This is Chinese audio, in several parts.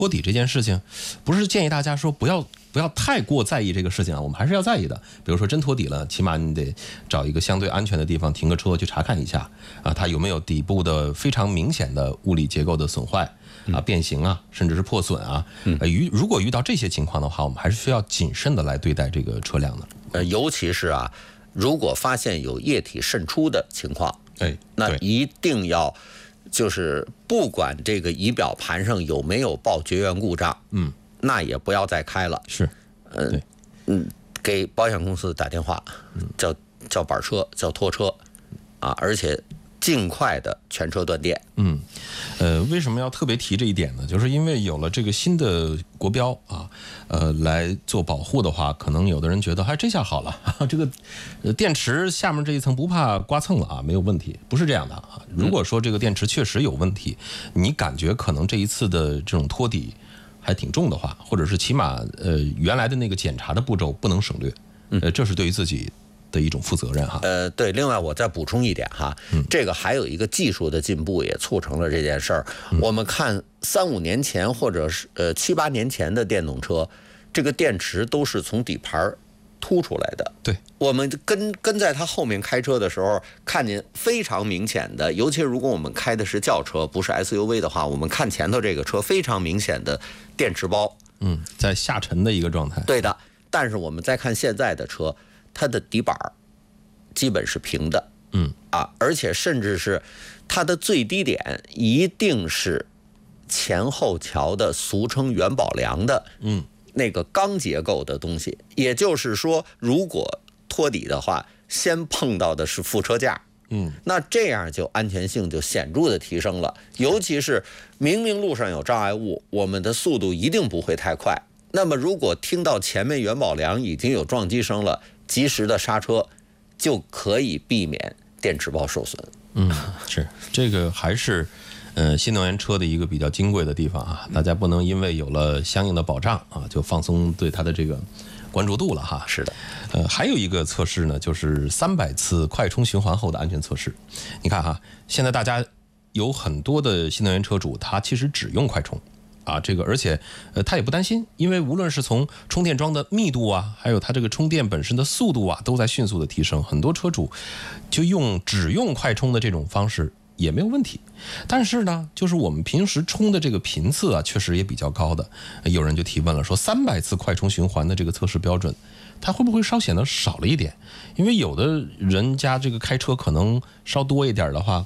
托底这件事情，不是建议大家说不要太过在意这个事情啊，我们还是要在意的。比如说真托底了，起码你得找一个相对安全的地方停个车去查看一下啊，它有没有底部的非常明显的物理结构的损坏啊、变形啊，甚至是破损啊。如果遇到这些情况的话，我们还是需要谨慎的来对待这个车辆的。 尤其是啊，如果发现有液体渗出的情况，那一定要就是不管这个仪表盘上有没有报绝缘故障，那也不要再开了。 是， 给保险公司打电话，叫板车，叫拖车，啊，而且尽快的全车断电。 为什么要特别提这一点呢？就是因为有了这个新的国标啊，来做保护的话，可能有的人觉得，这下好了，这个电池下面这一层不怕刮蹭了啊，没有问题。不是这样的啊。如果说这个电池确实有问题，你感觉可能这一次的这种托底还挺重的话，或者是起码原来的那个检查的步骤不能省略，这是对于自己的一种负责任哈。 对，另外我再补充一点哈，这个还有一个技术的进步也促成了这件事儿。我们看3-5年前或者是7-8年前的电动车，这个电池都是从底盘凸出来的。 对， 我们跟在它后面开车的时候，看见非常明显的，尤其如果我们开的是轿车，不是 SUV 的话，我们看前头这个车非常明显的电池包， 在下沉的一个状态。 对的，但是我们再看现在的车，它的底板基本是平的，而且甚至是它的最低点一定是前后桥的俗称元宝梁的，那个钢结构的东西。也就是说，如果托底的话，先碰到的是副车架，那这样就安全性就显著的提升了。尤其是明明路上有障碍物，我们的速度一定不会太快。那么如果听到前面元宝梁已经有撞击声了，及时的刹车，就可以避免电池包受损。 是，这个还是新能源车的一个比较金贵的地方啊，大家不能因为有了相应的保障啊，就放松对它的这个关注度了哈。 是的， 还有一个测试呢，就是300次快充循环后的安全测试。你看哈，现在大家有很多的新能源车主，他其实只用快充。这个而且他也不担心，因为无论是从充电桩的密度啊，还有它这个充电本身的速度啊，都在迅速的提升。很多车主就只用快充的这种方式也没有问题。但是呢，就是我们平时充的这个频次啊，确实也比较高的。有人就提问了，说300次快充循环的这个测试标准，它会不会稍显得少了一点？因为有的人家这个开车可能稍多一点的话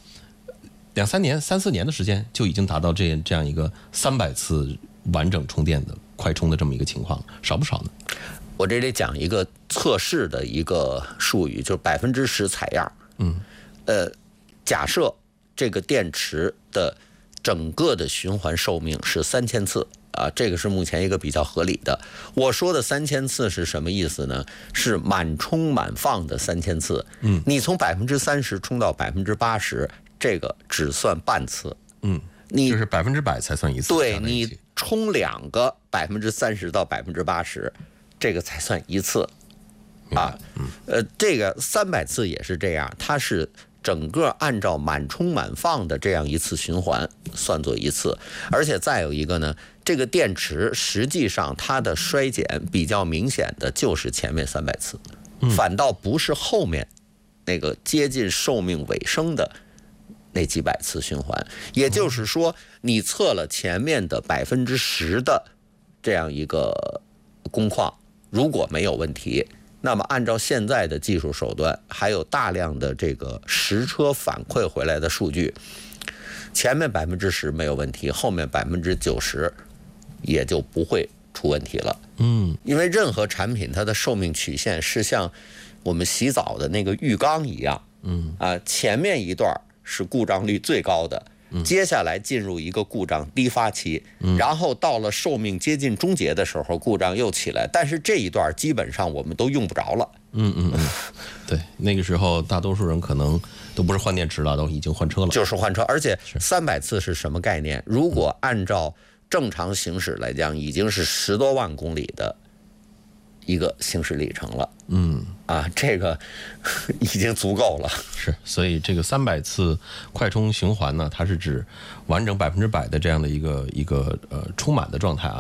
，2-3年、3-4年的时间就已经达到这样一个300次完整充电的快充的这么一个情况，少不少呢？ 我这里讲一个测试的一个术语，就是10%采样。假设这个电池的整个的循环寿命是3000次啊，这个是目前一个比较合理的。我说的3000次是什么意思呢？是满充满放的3000次。你从30%充到80%。这个只算半次， 你就是100%才算一次。 对，你充2个30%到80%，这个才算一次啊。这个300次也是这样，它是整个按照满充满放的这样一次循环算作一次。而且再有一个呢，这个电池实际上它的衰减比较明显的就是前面300次，反倒不是后面那个接近寿命尾声的那几百次循环。也就是说，你测了前面的10%的这样一个工况，如果没有问题，那么按照现在的技术手段，还有大量的这个实车反馈回来的数据，前面10%没有问题，后面90%也就不会出问题了。因为任何产品它的寿命曲线是像我们洗澡的那个浴缸一样，前面一段是故障率最高的，接下来进入一个故障低发期，然后到了寿命接近终结的时候，故障又起来，但是这一段基本上我们都用不着了。 对，那个时候大多数人可能都不是换电池了，都已经换车了， 就是换车。而且300次是什么概念？如果按照正常行驶来讲，已经是10多万公里的一个行驶里程了。这个已经足够了。 是，所以这个300次快充循环呢，它是指完整100%的这样的一个充满的状态啊。